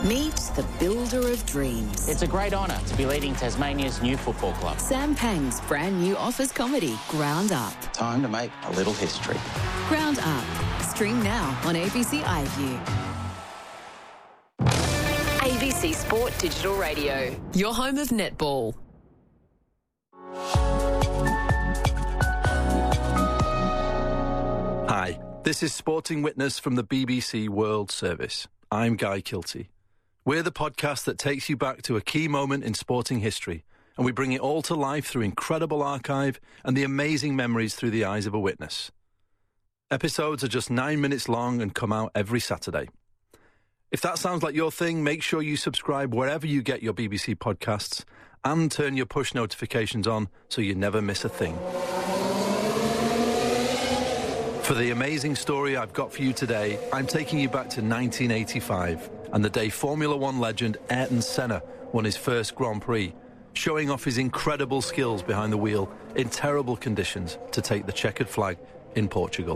Meet the builder of dreams. It's a great honour to be leading Tasmania's new football club. Sam Pang's brand new office comedy, Ground Up. Time to make a little history. Ground Up. Stream now on ABC iView. ABC Sport Digital Radio. Your home of netball. Hi, this is Sporting Witness from the BBC World Service. I'm Guy Kilty. We're the podcast that takes you back to a key moment in sporting history, and we bring it all to life through incredible archive and the amazing memories through the eyes of a witness. Episodes are just 9 minutes long and come out every Saturday. If that sounds like your thing, make sure you subscribe wherever you get your BBC podcasts and turn your push notifications on so you never miss a thing. For the amazing story I've got for you today, I'm taking you back to 1985 and the day Formula One legend Ayrton Senna won his first Grand Prix, showing off his incredible skills behind the wheel in terrible conditions to take the checkered flag in Portugal.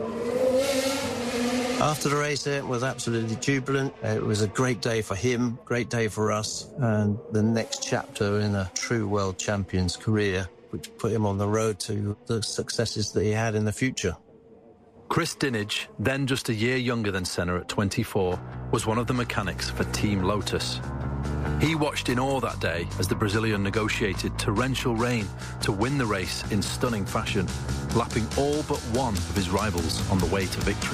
After the race, it was absolutely jubilant. It was a great day for him, great day for us, and the next chapter in a true world champion's career, which put him on the road to the successes that he had in the future. Chris Dinage, then just a year younger than Senna at 24, was one of the mechanics for Team Lotus. He watched in awe that day as the Brazilian negotiated torrential rain to win the race in stunning fashion, lapping all but one of his rivals on the way to victory.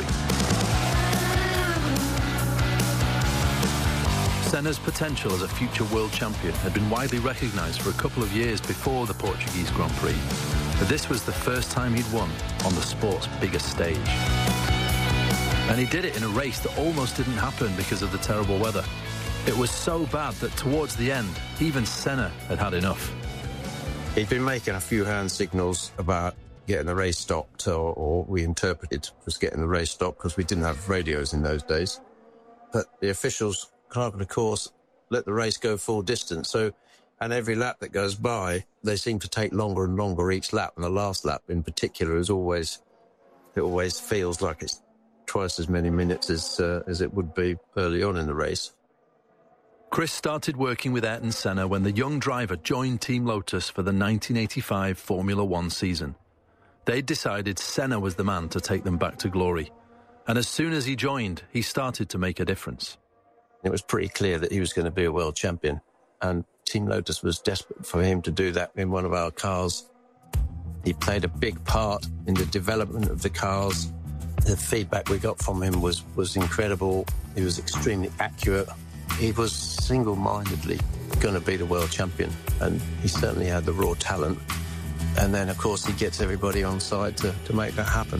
Senna's potential as a future world champion had been widely recognised for a couple of years before the Portuguese Grand Prix, but this was the first time he'd won on the sport's biggest stage. And he did it in a race that almost didn't happen because of the terrible weather. It was so bad that towards the end, even Senna had had enough. He'd been making a few hand signals about getting the race stopped, or we interpreted as getting the race stopped because we didn't have radios in those days. But the officials, clerk of the course, let the race go full distance. And every lap that goes by, they seem to take longer and longer each lap. And the last lap in particular it always feels like it's twice as many minutes as it would be early on in the race. Chris started working with Ayrton Senna when the young driver joined Team Lotus for the 1985 Formula One season. They'd decided Senna was the man to take them back to glory. And as soon as he joined, he started to make a difference. It was pretty clear that he was going to be a world champion. And Team Lotus was desperate for him to do that in one of our cars. He played a big part in the development of the cars. The feedback we got from him was incredible. He was extremely accurate. He was single-mindedly going to be the world champion, and he certainly had the raw talent. And then, of course, he gets everybody on side to make that happen.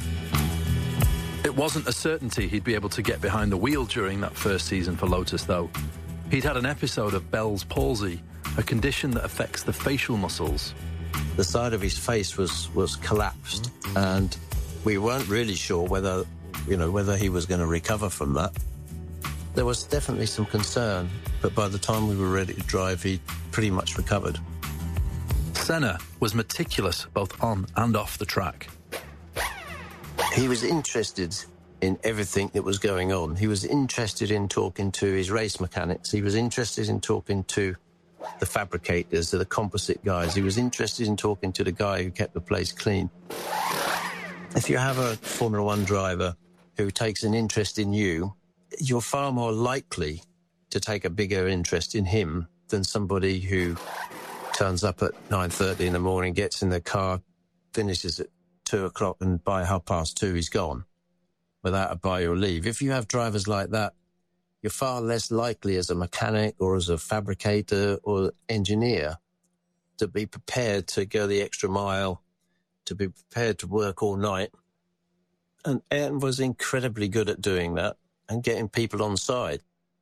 It wasn't a certainty he'd be able to get behind the wheel during that first season for Lotus, though. He'd had an episode of Bell's palsy, a condition that affects the facial muscles. The side of his face was collapsed, and we weren't really sure whether he was going to recover from that. There was definitely some concern, but by the time we were ready to drive, he'd pretty much recovered. Senna was meticulous both on and off the track. He was interested in everything that was going on. He was interested in talking to his race mechanics. He was interested in talking to the fabricators, the composite guys. He was interested in talking to the guy who kept the place clean. If you have a Formula One driver who takes an interest in you, you're far more likely to take a bigger interest in him than somebody who turns up at 9:30 in the morning, gets in their car, finishes at 2 o'clock, and by 2:30 he's gone without a buy or leave. If you have drivers like that, you're far less likely as a mechanic or as a fabricator or engineer to be prepared to go the extra mile, to be prepared to work all night. And Ayrton was incredibly good at doing that and getting people on side.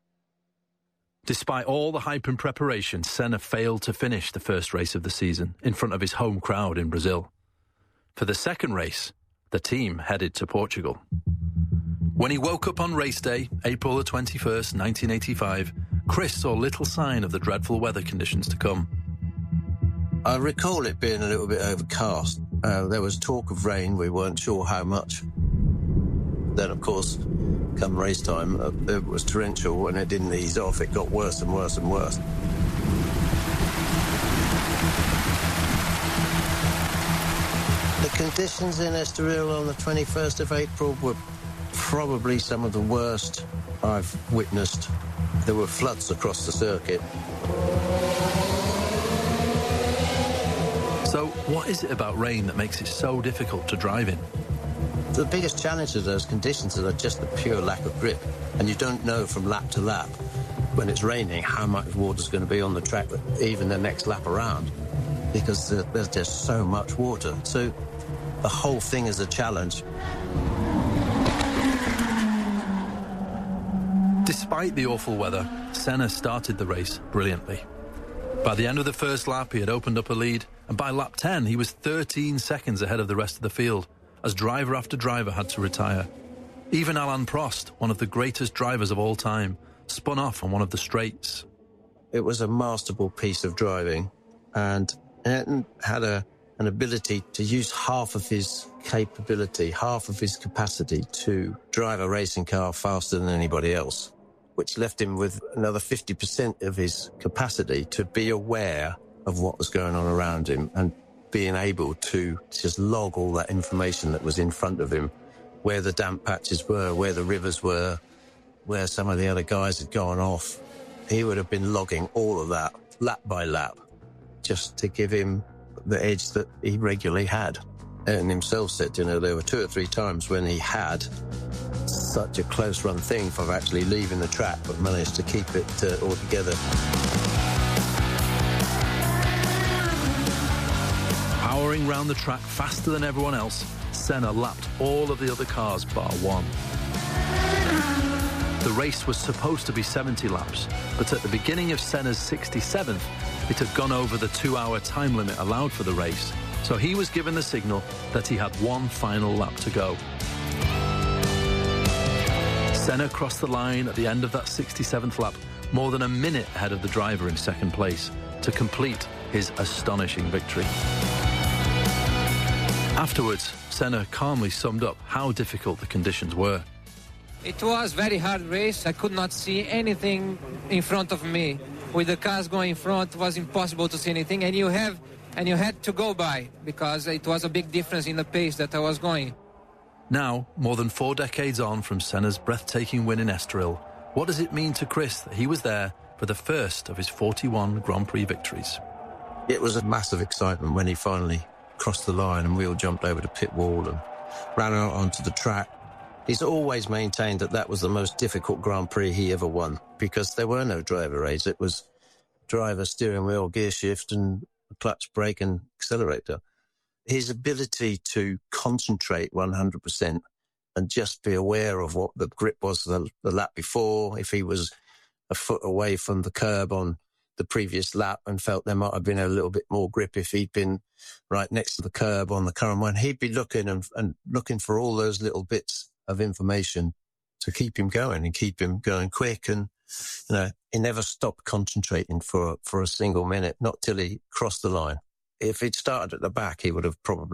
Despite all the hype and preparation, Senna failed to finish the first race of the season in front of his home crowd in Brazil. For the second race, the team headed to Portugal. When he woke up on race day, April the 21st, 1985, Chris saw little sign of the dreadful weather conditions to come. I recall it being a little bit overcast. There was talk of rain, we weren't sure how much. Then, of course, come race time, it was torrential and it didn't ease off. It got worse and worse and worse. The conditions in Estoril on the 21st of April were probably some of the worst I've witnessed. There were floods across the circuit. So what is it about rain that makes it so difficult to drive in? The biggest challenge of those conditions are just the pure lack of grip. And you don't know from lap to lap when it's raining how much water's going to be on the track, even the next lap around, because there's just so much water. So the whole thing is a challenge. Despite the awful weather, Senna started the race brilliantly. By the end of the first lap, he had opened up a lead, and by lap 10, he was 13 seconds ahead of the rest of the field, as driver after driver had to retire. Even Alain Prost, one of the greatest drivers of all time, spun off on one of the straights. It was a masterful piece of driving, and Ayrton had an ability to use half of his capability, half of his capacity to drive a racing car faster than anybody else, which left him with another 50% of his capacity to be aware of what was going on around him and being able to just log all that information that was in front of him, where the damp patches were, where the rivers were, where some of the other guys had gone off. He would have been logging all of that lap by lap just to give him the edge that he regularly had. Ayrton himself said, there were 2 or 3 times when he had such a close-run thing for actually leaving the track, but managed to keep it all together. Powering round the track faster than everyone else, Senna lapped all of the other cars bar one. The race was supposed to be 70 laps, but at the beginning of Senna's 67th, it had gone over the 2-hour time limit allowed for the race, so he was given the signal that he had one final lap to go. Senna crossed the line at the end of that 67th lap, more than a minute ahead of the driver in second place, to complete his astonishing victory. Afterwards, Senna calmly summed up how difficult the conditions were. It was a very hard race. I could not see anything in front of me. With the cars going in front, it was impossible to see anything, and you had to go by, because it was a big difference in the pace that I was going. Now, more than 4 decades on from Senna's breathtaking win in Estoril, what does it mean to Chris that he was there for the first of his 41 Grand Prix victories? It was a massive excitement when he finally crossed the line and we all jumped over the pit wall and ran out onto the track. He's always maintained that that was the most difficult Grand Prix he ever won, because there were no driver aids. It was driver, steering wheel, gear shift and clutch, brake and accelerator. His ability to concentrate 100% and just be aware of what the grip was the lap before, if he was a foot away from the curb on the previous lap and felt there might have been a little bit more grip if he'd been right next to the curb on the current one, he'd be looking and looking for all those little bits of information to keep him going and keep him going quick. And, he never stopped concentrating for a single minute, not till he crossed the line. If he'd started at the back, he would have probably